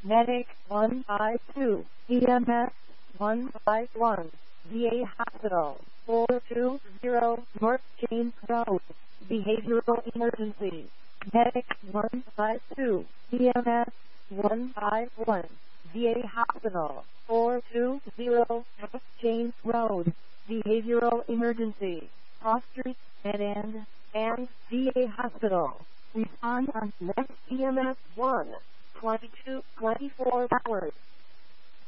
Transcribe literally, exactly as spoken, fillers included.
Medic one five two, E M S one five one, V A Hospital four two zero North James Road, Behavioral Emergency. Medic one five two, E M S one five one, V A Hospital four two zero North James Road, Behavioral Emergency. Cross Street, Dead End, and V A Hospital. Respond on next E M S one, twenty-two, twenty-four hours.